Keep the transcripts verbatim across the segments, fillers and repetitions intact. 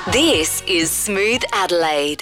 This is Smooth Adelaide.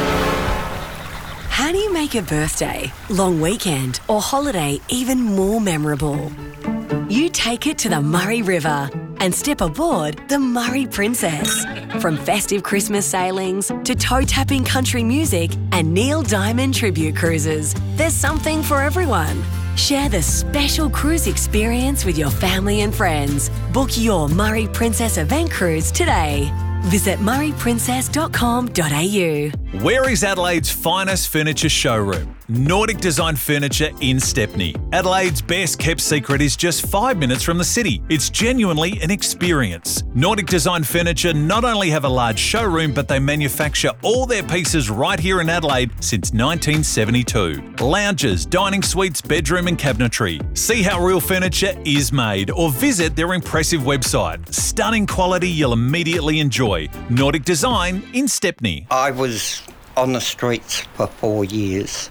How do you make a birthday, long weekend or holiday even more memorable? You take it to the Murray River and step aboard the Murray Princess. From festive Christmas sailings to toe-tapping country music and Neil Diamond tribute cruises, there's something for everyone. Share the special cruise experience with your family and friends. Book your Murray Princess event cruise today. Visit murray princess dot com dot a u. Where is Adelaide's finest furniture showroom? Nordic Design Furniture in Stepney. Adelaide's best kept secret is just five minutes from the city. It's genuinely an experience. Nordic Design Furniture not only have a large showroom, but they manufacture all their pieces right here in Adelaide since nineteen seventy-two. Lounges, dining suites, bedroom and cabinetry. See how real furniture is made or visit their impressive website. Stunning quality you'll immediately enjoy. Nordic Design in Stepney. I was on the streets for four years.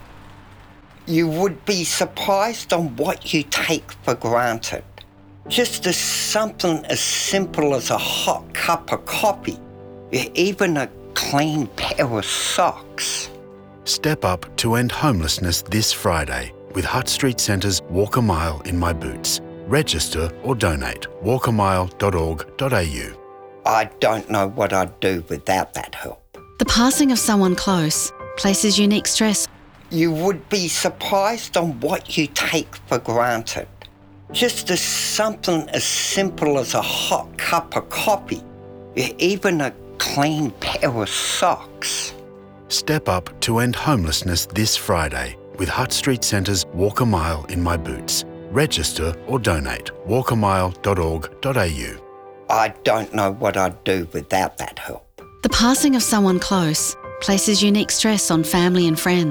You would be surprised on what you take for granted. Just as something as simple as a hot cup of coffee, even a clean pair of socks. Step up to end homelessness this Friday with Hutt Street Centre's Walk a Mile in My Boots. Register or donate. walk a mile dot org dot a u. I don't know what I'd do without that help. The passing of someone close places unique stress. You would be surprised on what you take for granted. Just as something as simple as a hot cup of coffee, even a clean pair of socks. Step up to end homelessness this Friday with Hutt Street Centre's Walk a Mile in My Boots. Register or donate. walk a mile dot org dot a u. I don't know what I'd do without that help. The passing of someone close places unique stress on family and friends.